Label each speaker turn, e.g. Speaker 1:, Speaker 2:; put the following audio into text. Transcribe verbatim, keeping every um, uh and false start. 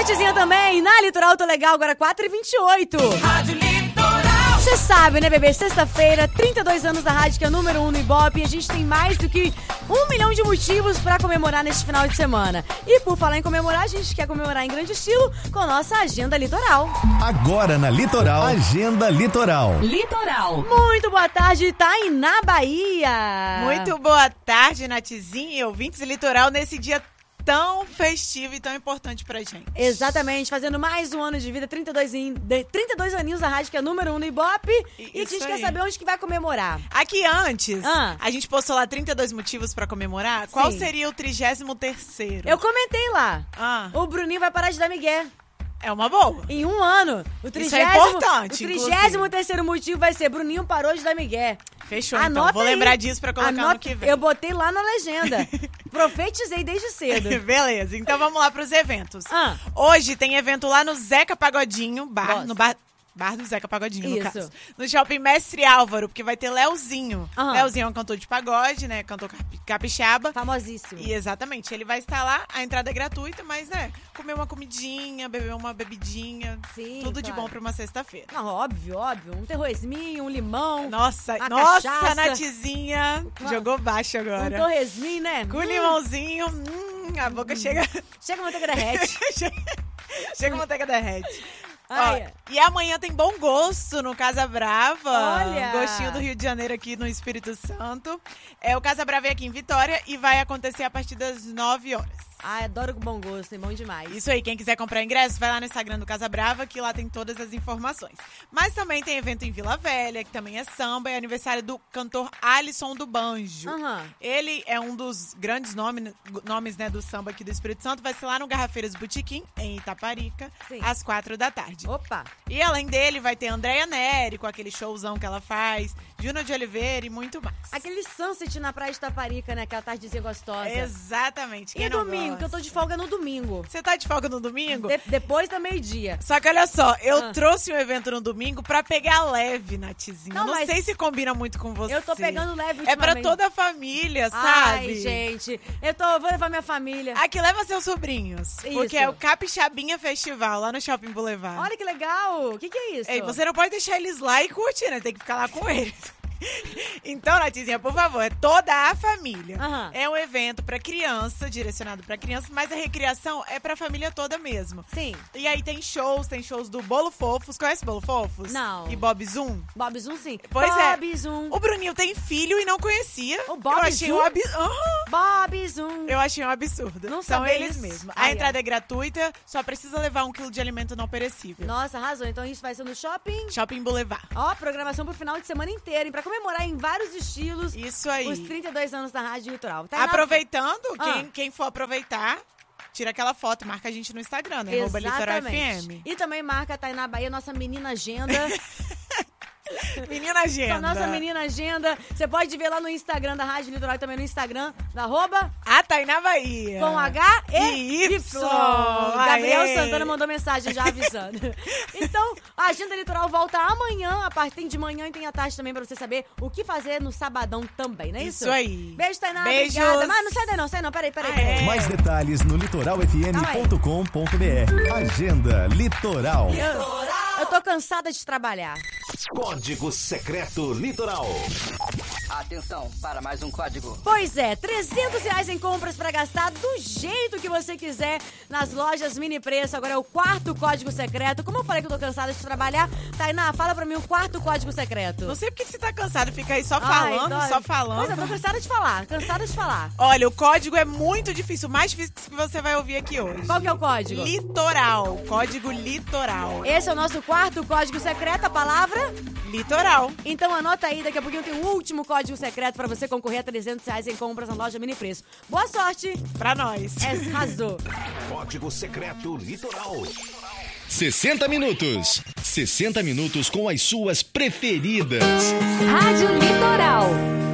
Speaker 1: Natizinha também, na Litoral Tô Legal, agora quatro e vinte e oito.
Speaker 2: Rádio Litoral.
Speaker 1: Você sabe, né, bebê? Sexta-feira, trinta e dois anos da rádio, que é número um no Ibope. E a gente tem mais do que um milhão de motivos pra comemorar neste final de semana. E por falar em comemorar, a gente quer comemorar em grande estilo com a nossa Agenda Litoral.
Speaker 3: Agora na Litoral, Agenda Litoral.
Speaker 2: Litoral.
Speaker 1: Muito boa tarde, Tainá, Bahia.
Speaker 4: Muito boa tarde, Natizinha e ouvintes Litoral, nesse dia tão festivo e tão importante pra gente.
Speaker 1: Exatamente, fazendo mais um ano de vida, trinta e dois, in, de, trinta e dois aninhos da rádio, que é número um no Ibope. E, e a gente aí quer saber onde que vai comemorar.
Speaker 4: Aqui antes,
Speaker 1: ah.
Speaker 4: a gente postou lá trinta e dois motivos pra comemorar. Sim. Qual seria o trigésimo terceiro?
Speaker 1: Eu comentei lá.
Speaker 4: Ah.
Speaker 1: O Bruninho vai parar de dar migué.
Speaker 4: É uma boa.
Speaker 1: Em um ano. O trigésimo,
Speaker 4: Isso é importante,
Speaker 1: O trigésimo terceiro motivo vai ser Bruninho parou de dar migué.
Speaker 4: Fechou,
Speaker 1: Anota
Speaker 4: então. Vou
Speaker 1: aí.
Speaker 4: lembrar disso pra colocar
Speaker 1: Anota,
Speaker 4: no que vem.
Speaker 1: Eu botei lá na legenda. Profetizei desde cedo.
Speaker 4: Beleza, então vamos lá pros eventos.
Speaker 1: Ah.
Speaker 4: Hoje tem evento lá no Zeca Pagodinho, bar,
Speaker 1: Nossa.
Speaker 4: no bar... Bar do Zeca Pagodinho,
Speaker 1: Isso.
Speaker 4: no caso. No Shopping Mestre Álvaro, porque vai ter Leozinho.
Speaker 1: Uhum.
Speaker 4: Leozinho é um cantor de pagode, né? Cantor capi- capixaba.
Speaker 1: Famosíssimo.
Speaker 4: E exatamente, ele vai estar lá, a entrada é gratuita, mas, né, comer uma comidinha, beber uma bebidinha.
Speaker 1: Sim,
Speaker 4: tudo de
Speaker 1: claro.
Speaker 4: bom pra uma sexta-feira.
Speaker 1: Não, óbvio, óbvio. Um terrorisminho, um limão.
Speaker 4: Nossa,
Speaker 1: Uma
Speaker 4: nossa,
Speaker 1: cachaça.
Speaker 4: Natizinha.
Speaker 1: Uma-
Speaker 4: Jogou baixo
Speaker 1: Um
Speaker 4: agora.
Speaker 1: torresminho, né?
Speaker 4: Com
Speaker 1: Hum.
Speaker 4: limãozinho, hum, a boca chega...
Speaker 1: Chega a manteiga derrete.
Speaker 4: chega a manteiga derrete.
Speaker 1: Ai.
Speaker 4: Ó, e amanhã tem Bom Gosto no Casa Brava.
Speaker 1: Olha!
Speaker 4: Gostinho do Rio de Janeiro aqui no Espírito Santo. É, o Casa Brava é aqui em Vitória e vai acontecer a partir das nove horas.
Speaker 1: Ai, adoro com bom gosto, é bom demais.
Speaker 4: Isso aí, quem quiser comprar ingresso, vai lá no Instagram do Casa Brava, que lá tem todas as informações. Mas também tem evento em Vila Velha, que também é samba, é aniversário do cantor Alisson do Banjo.
Speaker 1: Uhum.
Speaker 4: Ele é um dos grandes nome, nomes né, do samba aqui do Espírito Santo, vai ser lá no Garrafeiras Botequim, em Itaparica,
Speaker 1: Sim.
Speaker 4: às quatro da tarde.
Speaker 1: Opa!
Speaker 4: E além dele, vai ter Andréia Neri, com aquele showzão que ela faz, Júnior de Oliveira e muito mais.
Speaker 1: Aquele sunset na praia de Itaparica, né? Aquela tardezinha gostosa.
Speaker 4: Exatamente. Quem
Speaker 1: E
Speaker 4: não
Speaker 1: domingo,
Speaker 4: gosta?
Speaker 1: que eu tô de folga no domingo.
Speaker 4: Você tá de folga no domingo?
Speaker 1: De- depois da meio-dia.
Speaker 4: Só que olha só, eu
Speaker 1: Ah.
Speaker 4: trouxe um evento no domingo pra pegar leve, Natizinha.
Speaker 1: Não,
Speaker 4: Não,
Speaker 1: mas
Speaker 4: sei se combina muito com você.
Speaker 1: Eu tô pegando leve
Speaker 4: É pra
Speaker 1: ultimamente.
Speaker 4: toda a família, sabe?
Speaker 1: Ai, gente. Eu tô, vou levar minha família.
Speaker 4: Aqui leva seus sobrinhos.
Speaker 1: Isso.
Speaker 4: Porque é o Capixabinha Festival, lá no Shopping Boulevard.
Speaker 1: Olha que legal. O que que é isso?
Speaker 4: Ei, você não pode deixar eles lá e curtir, né? Tem que ficar lá com eles. Então, Natizinha, por favor, é toda a família.
Speaker 1: Aham.
Speaker 4: É um evento pra criança, direcionado pra criança, mas a recriação é pra família toda mesmo.
Speaker 1: Sim.
Speaker 4: E aí tem shows, tem shows do Bolo Fofos. Conhece Bolo Fofos?
Speaker 1: Não.
Speaker 4: E Bob Zoom?
Speaker 1: Bob Zoom, sim.
Speaker 4: Pois é.
Speaker 1: Bob Zoom.
Speaker 4: O Bruninho tem filho e não conhecia.
Speaker 1: O Bob
Speaker 4: Eu achei
Speaker 1: Zoom?
Speaker 4: um absurdo.
Speaker 1: Bob Zoom.
Speaker 4: Eu achei um absurdo.
Speaker 1: Não
Speaker 4: São
Speaker 1: sabia
Speaker 4: eles
Speaker 1: isso.
Speaker 4: mesmos.
Speaker 1: Ai,
Speaker 4: a entrada
Speaker 1: ai.
Speaker 4: é gratuita, só precisa levar um quilo de alimento não perecível.
Speaker 1: Nossa, arrasou. Então isso vai ser no shopping.
Speaker 4: Shopping Boulevard.
Speaker 1: Ó, programação pro final de semana inteiro, hein? Pra comemorar em vários estilos
Speaker 4: Isso aí.
Speaker 1: os trinta e dois anos da Rádio Litoral. Tá na-
Speaker 4: Aproveitando,
Speaker 1: Ah.
Speaker 4: quem, quem for aproveitar, tira aquela foto, marca a gente no Instagram, né? Arroba Litoral F M.
Speaker 1: E também marca a Tainá Bahia, nossa menina agenda.
Speaker 4: Menina agenda.
Speaker 1: Só nossa menina agenda. Você pode ver lá no Instagram da Rádio Litoral e também no Instagram da arroba
Speaker 4: A Tainá Bahia.
Speaker 1: com H e
Speaker 4: E
Speaker 1: Y.
Speaker 4: Y.
Speaker 1: Gabriel
Speaker 4: Aê.
Speaker 1: Santana mandou mensagem já avisando. Então, a Agenda Litoral volta amanhã. A parte tem de manhã e tem à tarde também pra você saber o que fazer no sabadão também, não é isso?
Speaker 4: Isso aí.
Speaker 1: Beijo, Tainá.
Speaker 4: Beijos.
Speaker 1: Obrigada. Mas não sai daí não, sai não. Peraí, peraí.
Speaker 4: Ah,
Speaker 1: peraí.
Speaker 4: é?
Speaker 3: Mais detalhes no litoral f m ponto com ponto b r. Agenda Litoral.
Speaker 1: Eu, eu tô cansada de trabalhar.
Speaker 3: Código Secreto Litoral.
Speaker 5: Atenção para mais um código.
Speaker 1: Pois é, trezentos reais em compras pra gastar do jeito que você quiser nas lojas Mini Preço. Agora é o quarto código secreto. Como eu falei que eu tô cansada de trabalhar, Tainá, fala pra mim o quarto código secreto.
Speaker 4: Não sei por que você tá cansado, fica aí só
Speaker 1: Ai,
Speaker 4: falando,
Speaker 1: dói.
Speaker 4: só falando.
Speaker 1: Pois é, eu tô cansada de falar, cansada de falar.
Speaker 4: Olha, o código é muito difícil, o mais difícil que você vai ouvir aqui hoje.
Speaker 1: Qual que é o código?
Speaker 4: Litoral. Código Litoral.
Speaker 1: Esse é o nosso quarto código secreto, a palavra?
Speaker 4: Litoral.
Speaker 1: Então anota aí, daqui a pouquinho tem o último código secreto pra você concorrer a trezentos reais em compras na loja Mini Preço. Boa sorte!
Speaker 4: Pra nós.
Speaker 1: É, arrasou.
Speaker 3: Código Secreto Litoral. sessenta minutos. sessenta minutos com as suas preferidas.
Speaker 2: Rádio Litoral.